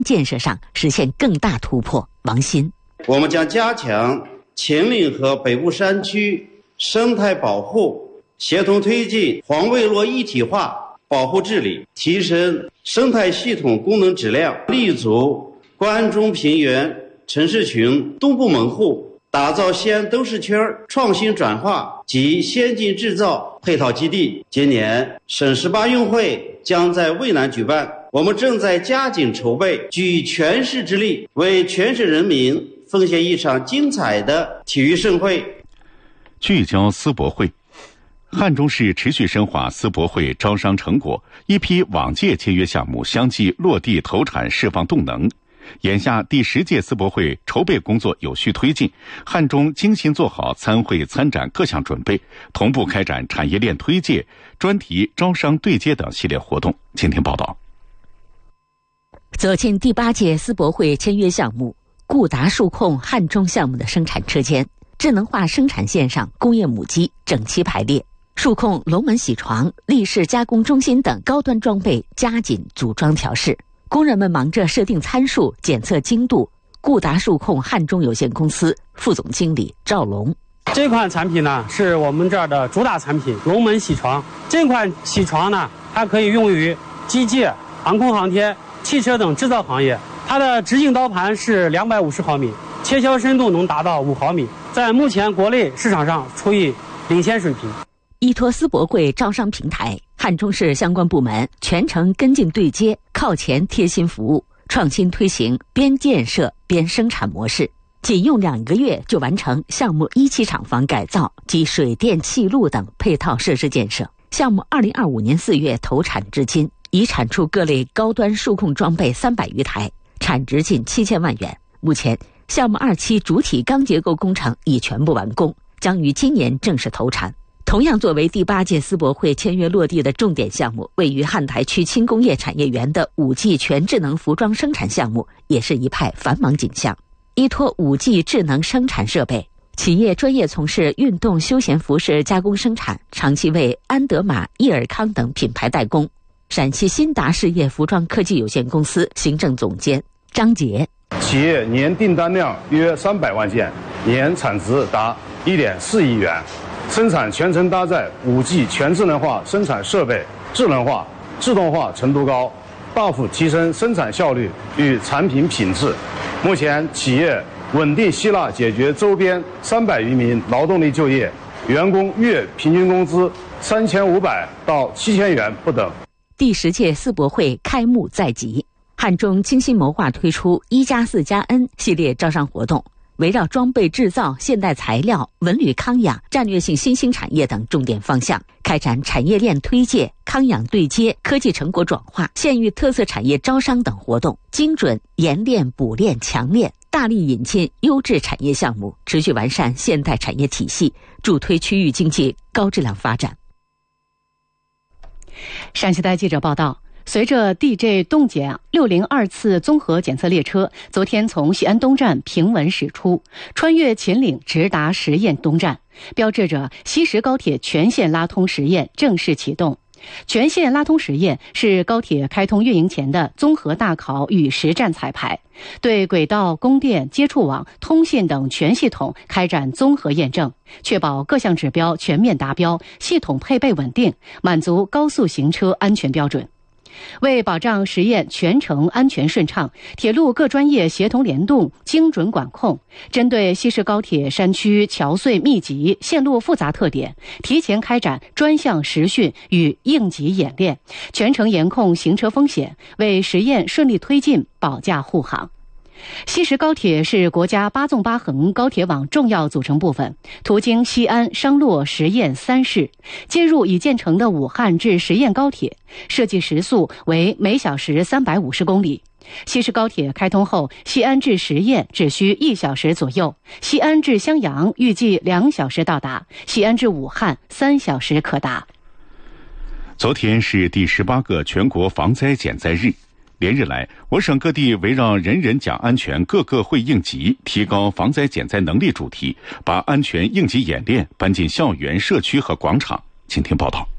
建设上实现更大突破。王鑫， 我们将加强秦岭和北部山区生态保护，协同推进黄卫络一体化保护治理，提升生态系统功能质量，立足关中平原城市群东部门户，打造西安都市圈创新转化及先进制造配套基地。今年省18运会将在渭南举办，我们正在加紧筹备，举全市之力为全省人民奉献一场精彩的体育盛会。 聚焦丝博会，汉中市持续深化丝博会招商成果，一批往届签约项目相继落地投产，释放动能。眼下第10届丝博会筹备工作有序推进，汉中精心做好参会参展各项准备，同步开展产业链推介、专题招商对接等系列活动。请听报道。 走进第8届丝博会签约项目固达数控汉中项目的生产车间，智能化生产线上工业母机整齐排列，数控龙门铣床、立式加工中心等高端装备加紧组装调试，工人们忙着设定参数、检测精度。固达数控汉中有限公司副总经理赵龙， 这款产品呢是我们这儿的主打产品龙门铣床。这款铣床呢，它可以用于机械、航空航天、汽车等制造行业。它的直径刀盘是250毫米，切削深度能达到5毫米，在目前国内市场上处于领先水平。 依托丝博会招商平台，汉中市相关部门全程跟进对接，靠前贴心服务，创新推行边建设边生产模式，仅用2个月就完成项目1期厂房改造及水电气路等配套设施建设。项目2025年4月投产至今，已产出各类高端数控装备300余台，产值近7000万元。目前项目2期主体钢结构工程已全部完工，将于今年正式投产。同样作为第8届丝博会签约落地的重点项目，位于汉台区轻工业产业园的5G 全智能服装生产项目也是一派繁忙景象。依托5G 智能生产设备，企业专业从事运动休闲服饰加工生产，长期为安德玛、益尔康等品牌代工。陕西新达事业服装科技有限公司行政总监张杰， 企业年订单量约300万件，年产值达1.4亿元，生产全程搭载5G 全智能化生产设备，智能化、自动化程度高，大幅提升生产效率与产品品质。目前企业稳定吸纳解决周边300余名劳动力就业，员工月平均工资3500到7000元不等。 第10届丝博会开幕在即，汉中精心谋划推出1+4+N 系列招商活动，围绕装备制造、现代材料、文旅康养、战略性新兴产业等重点方向，开展产业链推介、康养对接、科技成果转化、县域特色产业招商等活动，精准研练、补练、强练，大力引进优质产业项目，持续完善现代产业体系，助推区域经济高质量发展。 陕西台记者报道，随着 DJ 冻检602次综合检测列车昨天从西安东站平稳驶出，穿越秦岭直达十堰东站，标志着西石高铁全线拉通十堰正式启动。全线拉通十堰是高铁开通运营前的综合大考与实战彩排，对轨道、供电、接触网、通信等全系统开展综合验证，确保各项指标全面达标，系统配备稳定，满足高速行车安全标准。为保障实验全程安全顺畅，铁路各专业协同联动、精准管控，针对西石高铁山区桥隧密集、线路复杂特点，提前开展专项实训与应急演练，全程严控行车风险，为实验顺利推进保驾护航。西石高铁是国家8纵8横高铁网重要组成部分，途经西安、商洛、十堰3市，接入已建成的武汉至十堰高铁，设计时速为每小时350公里。西石高铁开通后，西安至十堰只需1小时左右，西安至襄阳预计2小时到达，西安至武汉3小时可达。 昨天是第18个全国防灾减灾日。连日来，我省各地围绕人人讲安全，个个会应急，提高防灾减灾能力主题，把安全应急演练搬进校园、社区和广场。请听报道。